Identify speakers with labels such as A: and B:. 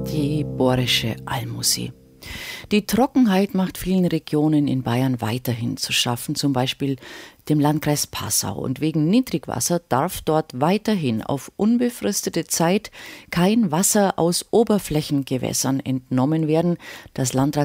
A: Die Bohrische Almusi. Die Trockenheit macht vielen Regionen in Bayern weiterhin zu schaffen, zum Beispiel dem Landkreis Passau. Und wegen Niedrigwasser darf dort weiterhin auf unbefristete Zeit kein Wasser aus Oberflächengewässern entnommen werden. Das Landratsamt